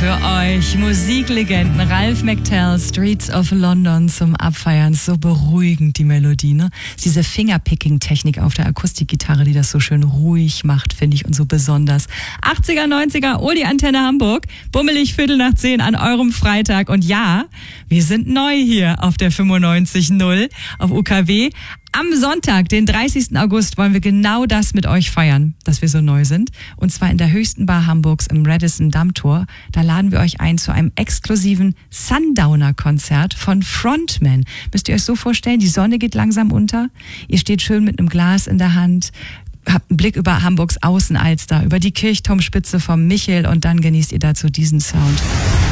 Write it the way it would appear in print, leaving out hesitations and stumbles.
für euch Musiklegenden Ralph McTell, Streets of London zum Abfeiern. So beruhigend die Melodie, ne? Diese Fingerpicking-Technik auf der Akustikgitarre, die das so schön ruhig macht, finde ich, und so besonders. 80er, 90er, Uli Antenne Hamburg, bummelig 9:15 an eurem Freitag. Und ja, wir sind neu hier auf der 95.0 auf UKW. Am Sonntag, den 30. August, wollen wir genau das mit euch feiern, dass wir so neu sind. Und zwar in der höchsten Bar Hamburgs im Radisson Dammtor. Da laden wir euch ein zu einem exklusiven Sundowner-Konzert von Frontman. Müsst ihr euch so vorstellen, die Sonne geht langsam unter. Ihr steht schön mit einem Glas in der Hand, habt einen Blick über Hamburgs Außenalster, über die Kirchturmspitze vom Michel und dann genießt ihr dazu diesen Sound.